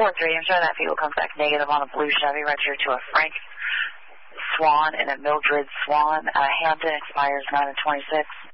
4-3, I'm showing that vehicle comes back negative on a blue Chevy registered to a Frank Swan and a Mildred Swan. Hampton expires 9/26.